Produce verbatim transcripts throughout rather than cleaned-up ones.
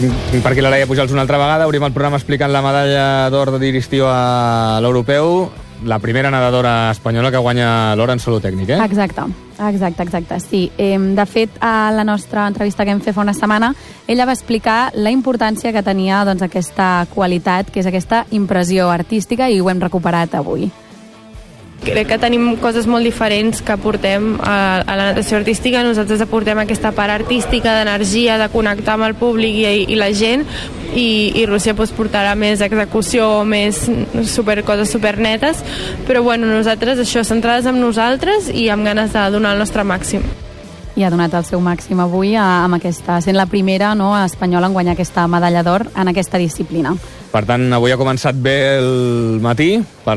Tinc per aquí la Laia Pujals una altra vegada. Obrim el programa explicant la medalla d'or de Diristió a l'europeu. La primera nedadora espanyola que guanya l'or en solo tècnic, eh? Exacte, exacte, exacte, sí. Eh, de fet, a la nostra entrevista que hem fet fa una setmana, ella va explicar la importància que tenia doncs, aquesta qualitat, que és aquesta impressió artística, i ho hem recuperat avui. Crec que tenim coses molt diferents que aportem a, a la natació artística. Nosaltres aportem aquesta part artística, d'energia, de connectar amb el públic i, i la gent, i, i Rússia pues, portarà més execució, més super, coses supernetes, però bueno, nosaltres això, centrades en nosaltres i amb ganes de donar el nostre màxim. I ha donat el seu màxim avui amb aquesta, sent la primera, no, espanyola en guanyar aquesta medalla d'or en aquesta disciplina. Per tant, avui ha començat bé el matí per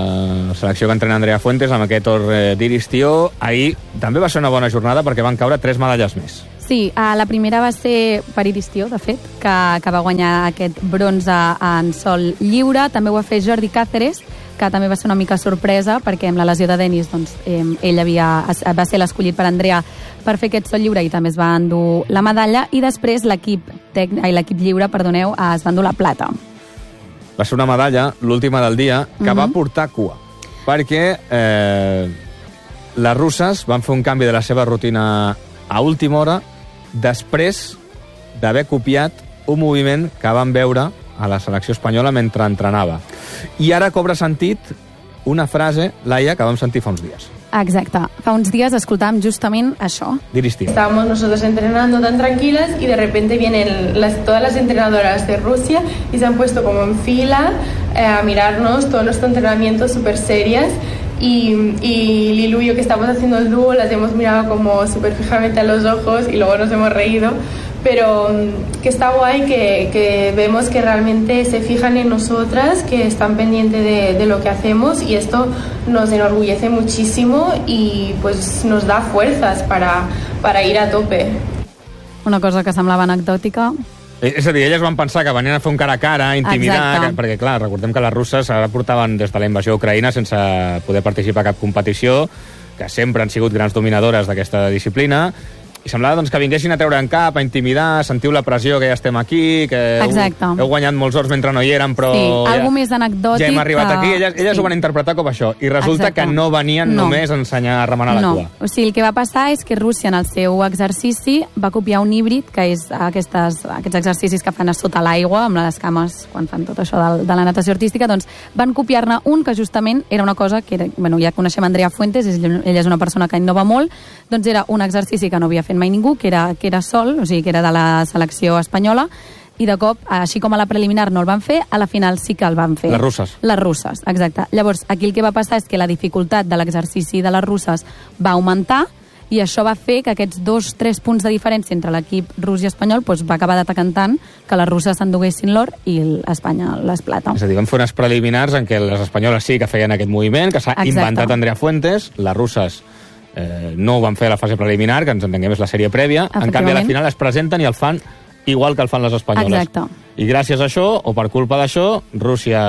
la selecció que entrena Andrea Fuentes amb aquest or Diristió. Ahir també va ser una bona jornada perquè van caure tres medalles més. Sí, la primera va ser per Diristió, de fet, que, que va guanyar aquest bronze en sol lliure. També ho va fer Jordi Cáceres, que també va ser una mica sorpresa perquè amb la lesió de Denis doncs, eh, ell havia, va ser l'escollit per Andrea per fer aquest sol lliure i també es va endur la medalla, i després l'equip l'equip lliure, perdoneu, es va endur la plata. Va ser una medalla, l'última del dia, que mm-hmm. va portar cua, perquè eh, les russes van fer un canvi de la seva rutina a última hora després d'haver copiat un moviment que van veure a la selecció espanyola mentre entrenava. I ara cobra sentit una frase, Laia, que vam sentir fa uns dies. Exacte. Fa uns días escoltàvem justament això. Diristió. Estábamos nosotros entrenando tan tranquilas y de repente vienen las, todas las entrenadoras de Rusia y se han puesto como en fila eh, a mirarnos todo nuestro entrenamiento súper serias. Y, y Lilu y yo, que estamos haciendo el dúo, las hemos mirado como súper fijamente a los ojos y luego nos hemos reído. Pero que está guay, que, que vemos que realmente se fijan en nosotras, que están pendientes de, de lo que hacemos, y esto nos enorgullece muchísimo y pues nos da fuerzas para, para ir a tope. Una cosa que semblava anecdòtica. És a dir, elles van pensar que venien a fer un cara a cara, a intimidar, que, perquè clar, recordem que les russes ara portaven des de la invasió a Ucraïna sense poder participar a cap competició, que sempre han sigut grans dominadores d'aquesta disciplina, i semblava doncs, que vinguessin a treure en cap, a intimidar, sentiu la pressió que ja estem aquí, que heu, heu guanyat molts ors mentre no hi érem, però sí, ja, algo més anecdòtic, ja hem arribat que... aquí. Elles, elles sí. ho van interpretar com això, i resulta Exacte. que no venien no. només a ensenyar a remenar no. la cua. O sigui, el que va passar és que Rússia, en el seu exercici, va copiar un híbrid, que és aquestes, aquests exercicis que fan a sota l'aigua, amb les cames, quan fan tot això de, de la natació artística, doncs van copiar-ne un que justament era una cosa que, era, bueno, ja coneixem Andrea Fuentes, ella és una persona que innova molt, doncs era un exercici que no havia fet mai ningú, que era que era sol, o sigui, que era de la selecció espanyola, i de cop, així com a la preliminar no el van fer, a la final sí que el van fer. Les russes. Les russes, exacte. Llavors, aquí el que va passar és que la dificultat de l'exercici de les russes va augmentar, i això va fer que aquests dos, tres punts de diferència entre l'equip rus i espanyol doncs, va acabar decantant que les russes s'enduguessin l'or i Espanya les plata. És a dir, van fer unes preliminars en què les espanyoles sí que feien aquest moviment, que s'ha inventat Andrea Fuentes, les russes Eh, no ho van fer a la fase preliminar, que ens entenguem és la sèrie prèvia, en canvi a la final es presenten i el fan igual que el fan les espanyoles. Exacte. I gràcies a això, o per culpa d'això, Rússia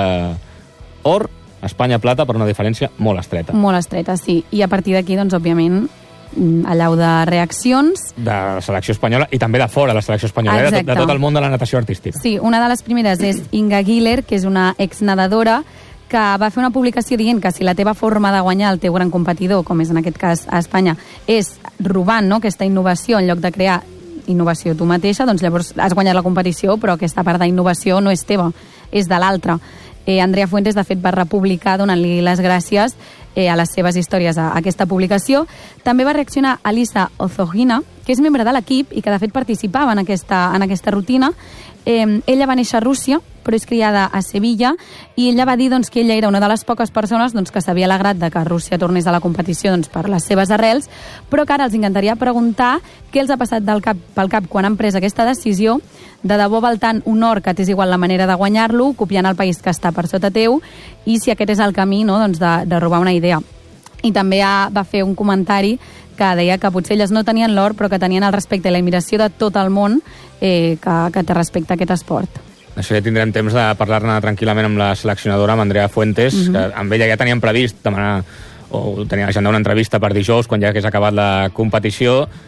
or, Espanya plata, per una diferència molt estreta. Molt estreta, sí. I a partir d'aquí, doncs, òbviament, allau de reaccions. De la selecció espanyola i també de fora de la selecció espanyola, de, de tot el món de la natació artística. Sí, una de les primeres és Inga Giller, que és una exnedadora, que va fer una publicació dient que si la teva forma de guanyar el teu gran competidor, com és en aquest cas a Espanya, és robant, no?, aquesta innovació en lloc de crear innovació tu mateixa, doncs llavors has guanyat la competició, però aquesta part d'innovació no és teva, és de l'altra. Eh, Andrea Fuentes, de fet, va republicar donant-li les gràcies eh, a les seves històries a, a aquesta publicació. També va reaccionar Alisa Ozogina, que és membre de l'equip i que, de fet, participava en aquesta, en aquesta rutina. Eh, ella va néixer a Rússia, però és criada a Sevilla, i ella va dir doncs, que ella era una de les poques persones doncs, que s'havia alegrat de que Rússia tornés a la competició doncs, per les seves arrels, però que ara els encantaria preguntar què els ha passat del cap, pel cap quan han pres aquesta decisió, de debò val tant un or que t'és igual la manera de guanyar-lo, copiant el país que està per sota teu, i si aquest és el camí, no?, doncs de, de robar una idea. I també ha, va fer un comentari que deia que potser elles no tenien l'or, però que tenien el respecte i la admiració de tot el món eh, que, que té respecte a aquest esport. Això ja tindrem temps de parlar-ne tranquil·lament amb la seleccionadora, amb Andrea Fuentes, mm-hmm. que amb ella ja teníem previst demanar, o tenia agendar una entrevista per dijous, quan ja hagués acabat la competició,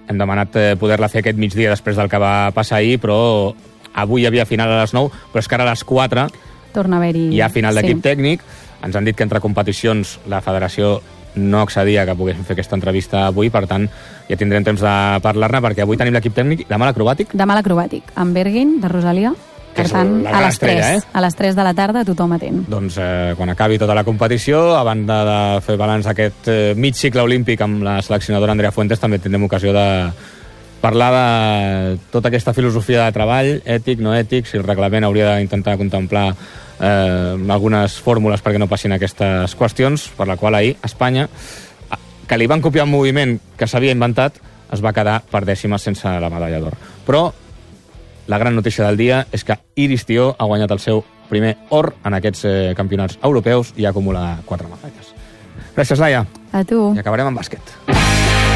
hem demanat eh, poder-la fer aquest migdia després del que va passar ahir, però avui hi havia final a les nou, però és que ara a les quatre torna a haver-hi... hi ha final d'equip sí. tècnic. Ens han dit que entre competicions la federació no accedia que poguéssim fer aquesta entrevista avui, per tant, ja tindrem temps de parlar-ne, perquè avui tenim l'equip tècnic demà l'acrobàtic. Demà l'acrobàtic, amb Berguin, de Rosalia. Que per tant, la a les estrella, tres, eh? a les tres de la tarda, tothom atent. Doncs eh, quan acabi tota la competició, a banda de fer balanç d'aquest eh, mig cicle olímpic amb la seleccionadora Andrea Fuentes, també tindrem ocasió de parlar de tota aquesta filosofia de treball, ètic, no ètic, si el reglament hauria d'intentar contemplar eh, algunes fórmules perquè no passin aquestes qüestions, per la qual ahir Espanya, que li van copiar un moviment que s'havia inventat, es va quedar per dècimes sense la medalla d'or. Però la gran notícia del dia és que Iris Tió ha guanyat el seu primer or en aquests eh, campionats europeus i acumula quatre medalles. Gràcies, Laia. A tu. I acabarem amb bàsquet.